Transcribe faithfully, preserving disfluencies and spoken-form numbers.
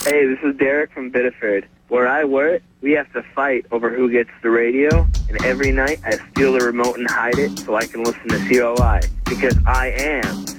Hey, this is Derek from Biddeford. Where I work, we have to fight over who gets the radio, and every night I steal the remote and hide it so I can listen to C O I, because I am